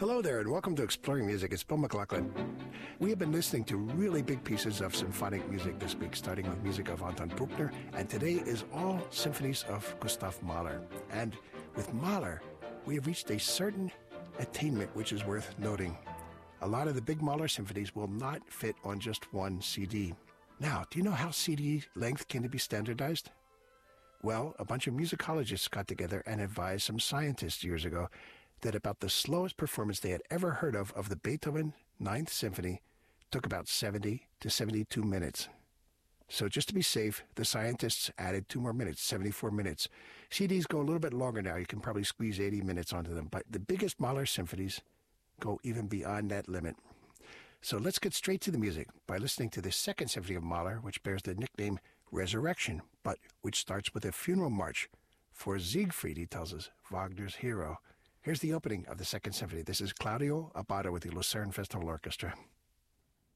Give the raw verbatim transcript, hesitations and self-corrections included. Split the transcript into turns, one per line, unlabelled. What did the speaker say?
Hello there, and welcome to Exploring Music. It's Bill McLaughlin. We have been listening to really big pieces of symphonic music this week, starting with music of Anton Bruckner, and today is all symphonies of Gustav Mahler. And with Mahler, we have reached a certain attainment which is worth noting. A lot of the big Mahler symphonies will not fit on just one C D. Now, do you know how C D length can be standardized? Well, a bunch of musicologists got together and advised some scientists years ago that about the slowest performance they had ever heard of of the Beethoven Ninth Symphony took about seventy to seventy-two minutes. So just to be safe, the scientists added two more minutes, seventy-four minutes. C Ds go a little bit longer now. You can probably squeeze eighty minutes onto them. But the biggest Mahler symphonies go even beyond that limit. So let's get straight to the music by listening to the Second Symphony of Mahler, which bears the nickname Resurrection, but which starts with a funeral march for Siegfried, he tells us, Wagner's hero. Here's the opening of the Second Symphony. This is Claudio Abbado with the Lucerne Festival Orchestra.